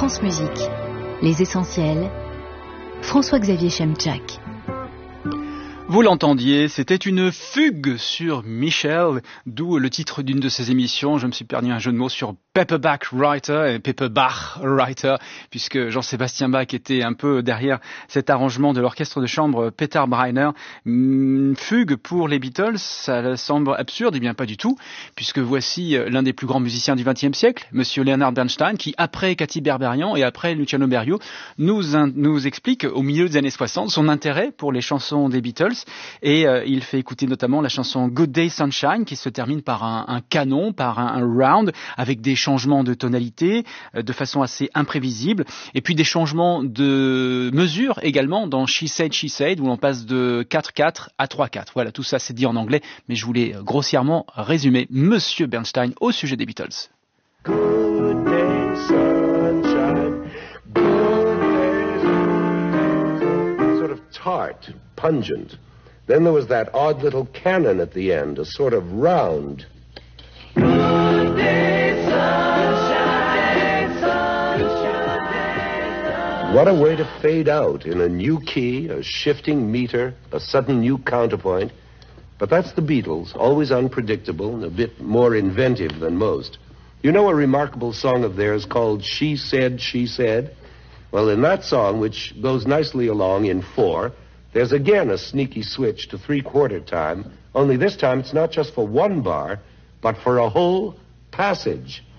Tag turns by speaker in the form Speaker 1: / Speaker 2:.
Speaker 1: France Musique. Les essentiels. François-Xavier Chemchak.
Speaker 2: Vous l'entendiez, c'était une fugue sur Michel, d'où le titre d'une de ses émissions. Je me suis perdu un jeu de mots sur Paperback Writer et Paperback Writer, puisque Jean-Sébastien Bach était un peu derrière cet arrangement de l'orchestre de chambre Peter Breiner. Une fugue pour les Beatles, ça semble absurde, et bien pas du tout, puisque voici l'un des plus grands musiciens du XXe siècle, Monsieur Leonard Bernstein, qui après Katy Berberian et après Luciano Berio nous explique au milieu des années 60 son intérêt pour les chansons des Beatles. Et il fait écouter notamment la chanson Good Day Sunshine qui se termine par un canon, par un round avec des changements de tonalité de façon assez imprévisible et puis des changements de mesure également dans She Said où l'on passe de 4/4 à 3/4. Voilà, tout ça c'est dit en anglais mais je voulais grossièrement résumer Monsieur Bernstein au sujet des Beatles.
Speaker 3: Good day sunshine, good day sunshine. Sort of tart, pungent. Then there was that odd little canon at the end, a sort of round. Good day, sunshine, sunshine. What a way to fade out in a new key, a shifting meter, a sudden new counterpoint. But that's the Beatles, always unpredictable and a bit more inventive than most. You know a remarkable song of theirs called She Said, She Said? Well, in that song, which goes nicely along in 4, there's again a sneaky switch to 3/4 time, only this time it's not just for one bar, but for a whole passage.